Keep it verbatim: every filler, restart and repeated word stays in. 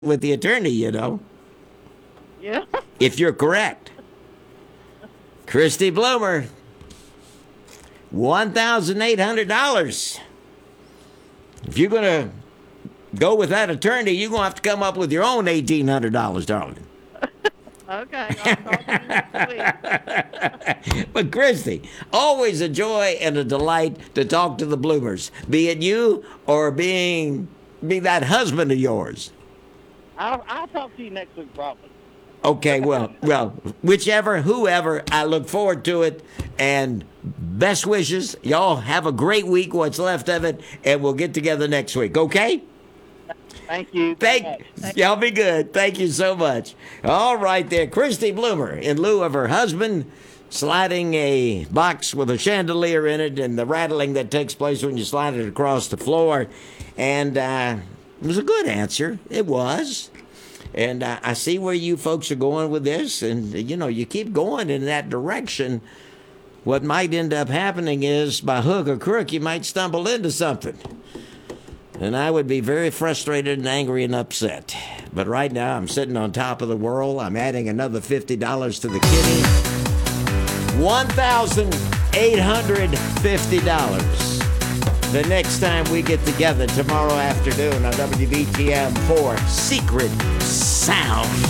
with the attorney, you know, Yeah. if you're correct. Christy Bloomer, one thousand eight hundred dollars. If you're going to go with that attorney, you're going to have to come up with your own eighteen hundred dollars, darling. Okay. I'll talk to you next week. But Christy, always a joy and a delight to talk to the Bloomers, be it you or being be that husband of yours. I'll, I'll talk to you next week, probably. Okay, well, well, whichever, whoever, I look forward to it. And best wishes. Y'all have a great week, what's left of it, and we'll get together next week, okay? Thank you. Thank, y'all be good. Thank you so much. All right there, Christy Bloomer, in lieu of her husband sliding a box with a chandelier in it and the rattling that takes place when you slide it across the floor. And uh, it was a good answer. It was. And uh, I see where you folks are going with this. And, you know, you keep going in that direction. What might end up happening is, by hook or crook, you might stumble into something. And I would be very frustrated and angry and upset. But right now, I'm sitting on top of the world. I'm adding another fifty dollars to the kitty. one thousand eight hundred fifty dollars. The next time we get together tomorrow afternoon on W B T M for Secret Sound.